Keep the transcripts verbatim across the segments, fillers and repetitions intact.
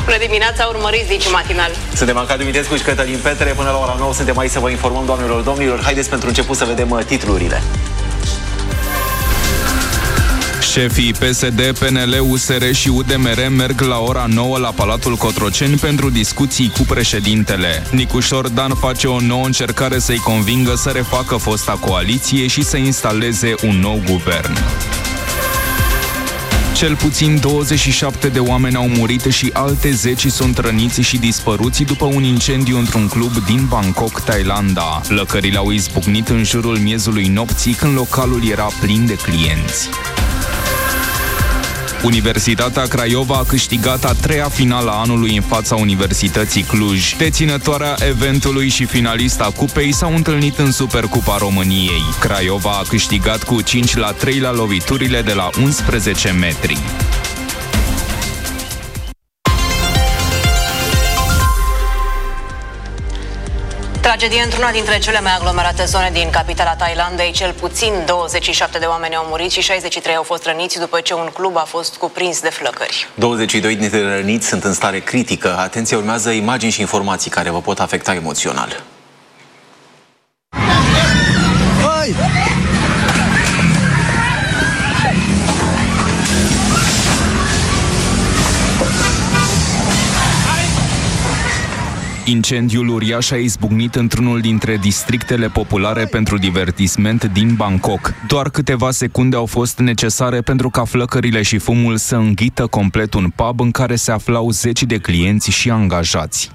Bună dimineața, urmăriți Digi Matinal. Suntem Anca Dumitrescu și Cătălin Petre. Până la ora nouă suntem aici să vă informăm, doamnelor, domnilor. Haideți pentru început să vedem titlurile. Șefii P S D, P N L, U S R și U D M R merg la ora nouă la Palatul Cotroceni pentru discuții cu președintele. Nicușor Dan face o nouă încercare să-i convingă să refacă fosta coaliție și să instaleze un nou guvern. Cel puțin douăzeci și șapte de oameni au murit și alte zece sunt răniți și dispăruți după un incendiu într-un club din Bangkok, Thailanda. Lăcările au izbucnit în jurul miezului nopții, când localul era plin de clienți. Universitatea Craiova a câștigat a treia finală a anului în fața Universității Cluj. Deținătoarea eventului și finalista cupei s-au întâlnit în Supercupa României. Craiova a câștigat cu cinci la trei la loviturile de la unsprezece metri. Tragedie într-una dintre cele mai aglomerate zone din capitala Thailandei. Cel puțin douăzeci și șapte de oameni au murit și șaizeci și trei au fost răniți după ce un club a fost cuprins de flăcări. douăzeci și doi dintre răniți sunt în stare critică. Atenție, urmează imagini și informații care vă pot afecta emoțional. Hai! Incendiul uriaș a izbucnit într-unul dintre districtele populare pentru divertisment din Bangkok. Doar câteva secunde au fost necesare pentru ca flăcările și fumul să înghită complet un pub în care se aflau zeci de clienți și angajați.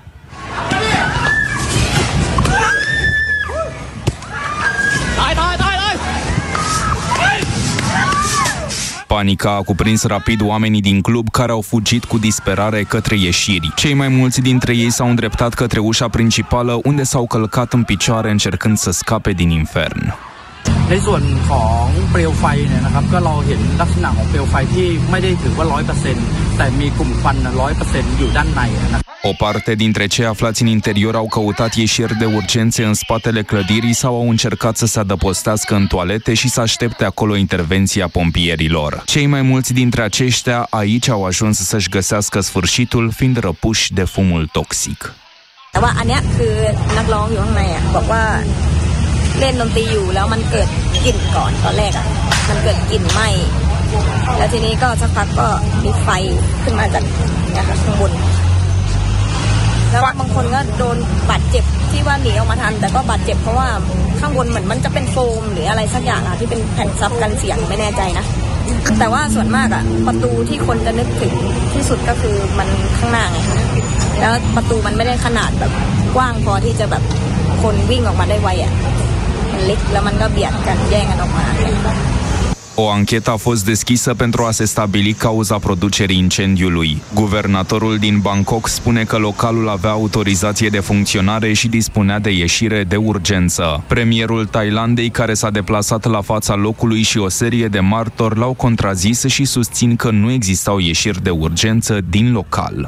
Panica a cuprins rapid oamenii din club, care au fugit cu disperare către ieșiri. Cei mai mulți dintre ei s-au îndreptat către ușa principală, unde s-au călcat în picioare încercând să scape din infern. ในส่วนของเปลวไฟเนี่ยนะครับก็เราเห็นลักษณะของเปลวไฟที่ไม่ได้ถือว่า ร้อยเปอร์เซ็นต์ แต่มีกลุ่มควัน ร้อยเปอร์เซ็นต์ อยู่ด้านในนะครับ O parte dintre cei aflați în interior au căutat ieșiri de urgențe în spatele clădirii sau au încercat să se adăpostească în toalete și să aștepte acolo intervenția pompierilor. Cei mai mulți dintre aceștia aici au ajuns să-și găsească sfârșitul, fiind răpuși de fumul toxic. แต่ว่าอันเนี้ยคือนักร้องอยู่ข้างในอ่ะบอกว่าเล่นดนตรีอยู่แล้วมันเกิดกลิ่นก่อนตอนแรกอ่ะมันเกิดกลิ่นไหม้แล้วทีนี้ก็สักพักก็มีไฟขึ้นมาจากเนี่ยค่ะข้างบนแล้วบางคนก็โดนบาดเจ็บที่ว่าหนีออกมาทันแต่ก็บาดเจ็บเพราะว่าข้างบนเหมือนมันจะเป็นโฟมหรืออะไรสักอย่างอ่ะที่เป็นแผ่นซับกันเสียงไม่แน่ใจนะแต่ว่าส่วนมากอ่ะประตูที่คนจะนึกถึงที่สุดก็คือมันข้างหน้าไงคะแล้วประตูมันไม่ได้ขนาดแบบกว้างพอที่จะแบบคนวิ่งออกมาได้ไวอ่ะมันเล็กแล้วมันก็เบียดกันแย่งกันออกมา O anchetă a fost deschisă pentru a se stabili cauza producerii incendiului. Guvernatorul din Bangkok spune că localul avea autorizație de funcționare și dispunea de ieșire de urgență. Premierul Thailandei, care s-a deplasat la fața locului, și o serie de martori l-au contrazis și susțin că nu existau ieșiri de urgență din local.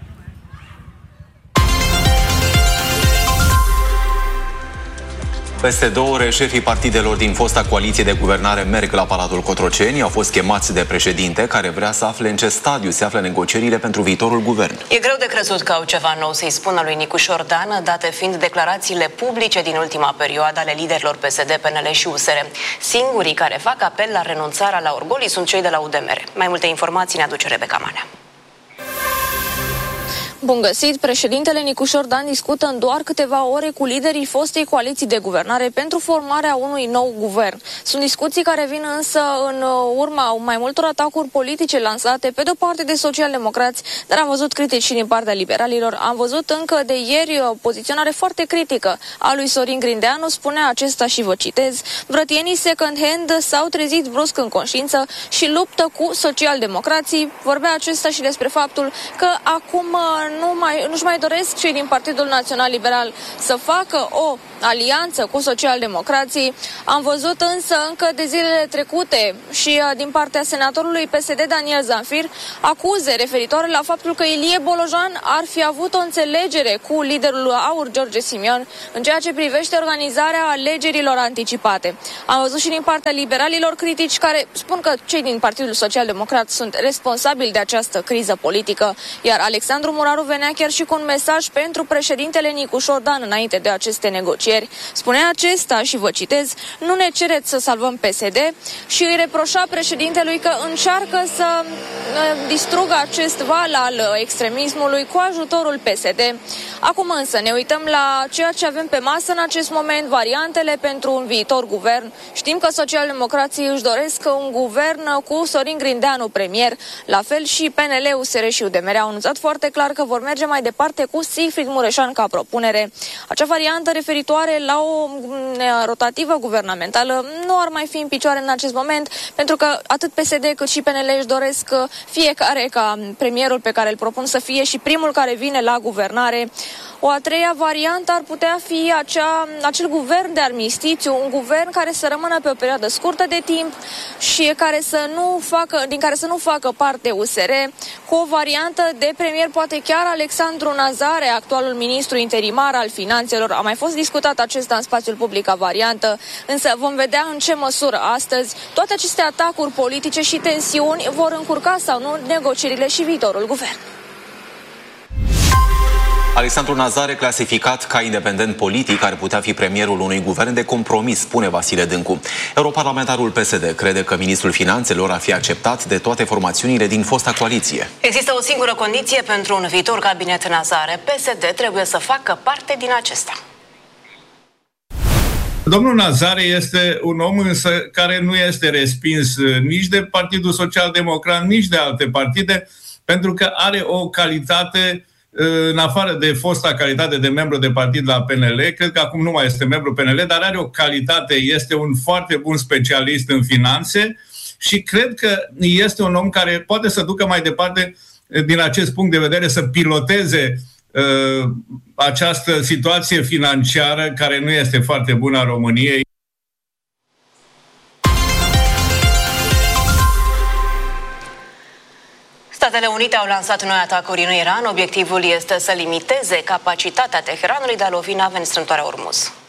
Peste două ore, șefii partidelor din fosta coaliție de guvernare merg la Palatul Cotroceni. Au fost chemați de președinte, care vrea să afle în ce stadiu se află negocierile pentru viitorul guvern. E greu de crezut că au ceva nou să-i spună lui Nicușor Dan, date fiind declarațiile publice din ultima perioadă ale liderilor P S D, P N L și U S R. Singurii care fac apel la renunțarea la orgolii sunt cei de la U D M R. Mai multe informații ne aduce Rebecca Manea. Bun găsit! Președintele Nicușor Dan discută în doar câteva ore cu liderii fostei coaliții de guvernare pentru formarea unui nou guvern. Sunt discuții care vin însă în urma mai multor atacuri politice lansate, pe de-o parte de socialdemocrați, dar am văzut critici și din partea liberalilor. Am văzut încă de ieri o poziționare foarte critică a lui Sorin Grindeanu, spunea acesta și vă citez: vrătienii second hand s-au trezit brusc în conștiință și luptă cu socialdemocrații. Vorbea acesta și despre faptul că acum nu mai, nu-și mai doresc cei din Partidul Național Liberal să facă o alianță cu socialdemocrații. Am văzut însă încă de zilele trecute și din partea senatorului P S D Daniel Zamfir acuze referitoare la faptul că Ilie Bolojan ar fi avut o înțelegere cu liderul AUR George Simion în ceea ce privește organizarea alegerilor anticipate. Am văzut și din partea liberalilor critici care spun că cei din Partidul Social-Democrat sunt responsabili de această criză politică, iar Alexandru Muraru venea chiar și cu un mesaj pentru președintele Nicușor Dan înainte de aceste negocieri. Spunea acesta, și vă citez: nu ne cereți să salvăm P S D, și îi reproșa președintelui că încearcă să distrugă acest val al extremismului cu ajutorul P S D. Acum însă ne uităm la ceea ce avem pe masă în acest moment, variantele pentru un viitor guvern. Știm că socialdemocrații își doresc un guvern cu Sorin Grindeanu premier, la fel și P N L, U S R și U D M R au anunțat foarte clar că vor merge mai departe cu Sigfrid Mureșan ca propunere. Acea variantă referitoare la o rotativă guvernamentală nu ar mai fi în picioare în acest moment, pentru că atât P S D cât și P N L își doresc fiecare ca premierul pe care îl propun să fie și primul care vine la guvernare. O a treia variantă ar putea fi acea, acel guvern de armistițiu, un guvern care să rămână pe o perioadă scurtă de timp și care să nu facă, din care să nu facă parte U S R, cu o variantă de premier poate chiar Alexandru Nazare, actualul ministru interimar al finanțelor. A mai fost discutat acesta în spațiul public ca variantă, însă vom vedea în ce măsură astăzi toate aceste atacuri politice și tensiuni vor încurca sau nu negocierile și viitorul guvern. Alexandru Nazare, clasificat ca independent politic, ar putea fi premierul unui guvern de compromis, spune Vasile Dâncu. Europarlamentarul P S D crede că ministrul finanțelor ar fi acceptat de toate formațiunile din fosta coaliție. Există o singură condiție pentru un viitor cabinet Nazare. P S D trebuie să facă parte din acesta. Domnul Nazare este un om însă care nu este respins nici de Partidul Social-Democrat, nici de alte partide, pentru că are o calitate, în afară de fosta calitate de membru de partid la P N L, cred că acum nu mai este membru P N L, dar are o calitate, este un foarte bun specialist în finanțe și cred că este un om care poate să ducă mai departe, din acest punct de vedere, să piloteze uh, această situație financiară care nu este foarte bună a României. Statele Unite au lansat noi atacuri în Iran. Obiectivul este să limiteze capacitatea Teheranului de a lovi nave în strâmtoarea Ormuz.